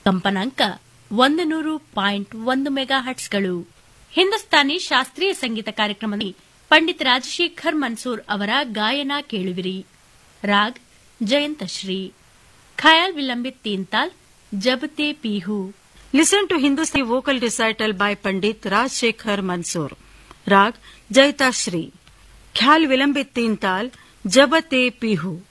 ಕಂಪನಾಂಕ 100.1 ಮೆಗಾಹರ್ಟ್ಸ್ಗಳು. ಹಿಂದೂಸ್ತಾನಿ ಶಾಸ್ತ್ರೀಯ ಸಂಗೀತ ಕಾರ್ಯಕ್ರಮದಲ್ಲಿ ಪಂಡಿತ್ ರಾಜಶೇಖರ್ ಮನ್ಸೂರ್ ಅವರ ಗಾಯನ ಕೇಳುವಿರಿ. Raag ಜಯಂತಶ್ರೀ. Khayal vilambit ತೀನ್-ತಾಲ್ ಜಬತೆ ಪೀಹು. Listen to Hindustani vocal recital by Pandit Rajshekhar Mansoor. Rag Jaitashri. Khyal Vilambit Teen Tal Jabate Pihu.